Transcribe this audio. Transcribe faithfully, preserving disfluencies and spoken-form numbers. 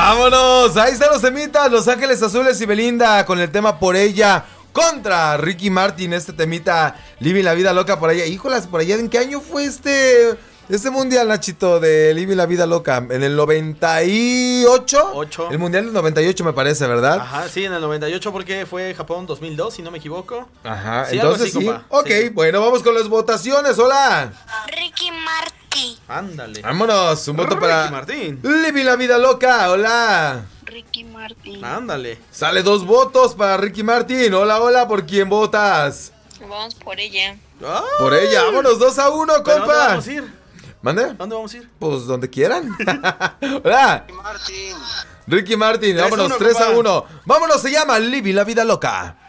Vámonos, ahí están los temitas, Los Ángeles Azules y Belinda con el tema Por Ella contra Ricky Martin, este temita Living la Vida Loca por allá. Híjolas, por allá, ¿en qué año fue este este mundial, Nachito, de Living la Vida Loca? ¿En el noventa y ocho? ocho. El mundial del noventa y ocho me parece, ¿verdad? Ajá, sí, en el noventa y ocho porque fue Japón dos mil dos, si no me equivoco. Ajá, sí, entonces así, sí. compa. Ok, sí. Bueno, vamos con las votaciones, hola. Ricky Martin. Ándale. Vámonos, un voto Ricky para Martin. Living la Vida Loca, hola. Ricky Martin. Ándale. Sale dos votos para Ricky Martin, hola, hola, ¿por quién votas? Vamos por ella. ¡Ay! Por ella, vámonos, dos a uno, ¿Pero compa. ¿Dónde vamos a ir? ¿Mande? ¿Dónde vamos a ir? Pues donde quieran. Hola. Martin. Ricky Martin, tres vámonos, uno, tres a compa. uno. Vámonos, se llama Living la Vida Loca.